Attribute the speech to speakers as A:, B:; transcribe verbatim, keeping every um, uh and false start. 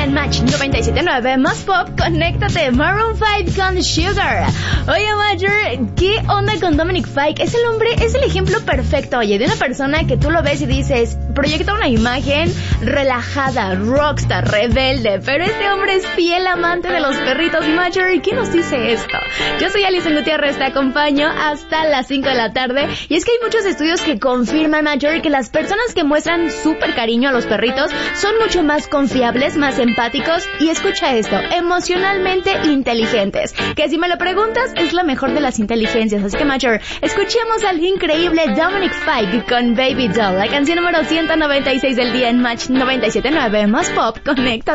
A: en Match noventa y siete punto nueve, más pop, conéctate, Maroon five con Sugar. Oye, Major, ¿qué onda con Dominic Fike? Es el hombre, es el ejemplo perfecto, oye, de una persona que tú lo ves y dices, proyecta una imagen relajada, rockstar, rebelde, pero este hombre es fiel amante de los perritos. Major, ¿qué nos dice esto? Yo soy Alison Gutiérrez, te acompaño hasta las cinco de la tarde, y es que hay muchos estudios que confirman, Major, que las personas que muestran súper cariño a los perritos son mucho más confiables, más empáticos y, escucha esto, emocionalmente inteligentes, que si me lo preguntas es la mejor de las inteligencias. Así que, Major, escuchemos al increíble Dominic Fike con Baby Doll, la canción número ciento noventa y seis del día en Match noventa y siete punto nueve, más pop, conecta.